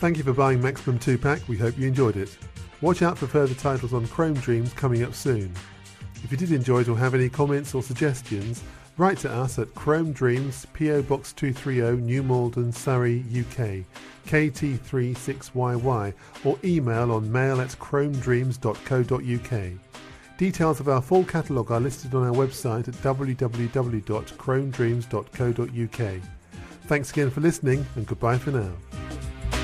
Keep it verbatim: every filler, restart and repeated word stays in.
Thank you for buying Maximum two pack, we hope you enjoyed it. Watch out for further titles on Chrome Dreams coming up soon. If you did enjoy it or have any comments or suggestions, write to us at Chrome Dreams, P O Box two thirty, New Malden, Surrey, U K, K T three six Y Y, or email on mail at chromedreams dot co dot U K. Details of our full catalogue are listed on our website at w w w dot chrome dreams dot co dot U K. Thanks again for listening, and goodbye for now.